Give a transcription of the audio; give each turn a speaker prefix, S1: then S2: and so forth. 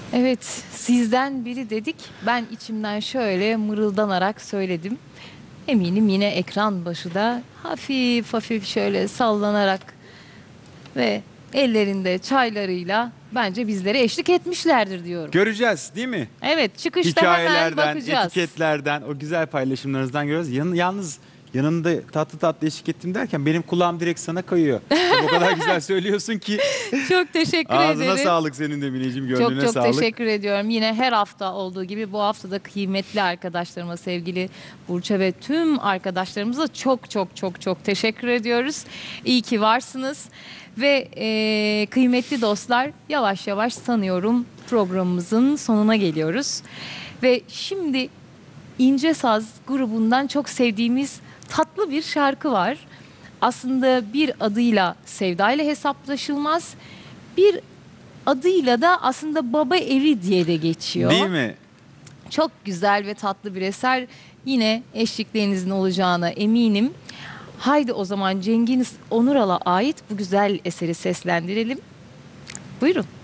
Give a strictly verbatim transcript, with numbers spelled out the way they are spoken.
S1: Evet, sizden biri dedik. Ben içimden şöyle mırıldanarak söyledim. Eminim yine ekran başı da hafif hafif şöyle sallanarak ve ellerinde çaylarıyla bence bizlere eşlik etmişlerdir diyorum.
S2: Göreceğiz değil mi?
S1: Evet, çıkışta hemen
S2: Hikayelerden,
S1: bakacağız.
S2: etiketlerden, o güzel paylaşımlarınızdan görüyoruz. Yan, yalnız yanında tatlı tatlı eşlik ettim derken benim kulağım direkt sana kayıyor. O kadar güzel söylüyorsun ki.
S1: Çok teşekkür
S2: Ağzına
S1: ederim.
S2: sağlık senin de Mineciğim, gönlüne
S1: Çok çok
S2: sağlık.
S1: teşekkür ediyorum. Yine her hafta olduğu gibi bu hafta da kıymetli arkadaşlarıma, sevgili Burç'a ve tüm arkadaşlarımıza çok çok çok çok teşekkür ediyoruz. İyi ki varsınız. Ve e, kıymetli dostlar, yavaş yavaş sanıyorum programımızın sonuna geliyoruz. Ve şimdi İnce Saz grubundan çok sevdiğimiz tatlı bir şarkı var. Aslında bir adıyla Sevda ile hesaplaşılmaz, bir adıyla da aslında Baba Evi diye de geçiyor.
S2: Değil mi?
S1: Çok güzel ve tatlı bir eser. Yine eşliklerinizin olacağına eminim. Haydi o zaman Cengiz Onural'a ait bu güzel eseri seslendirelim. Buyurun.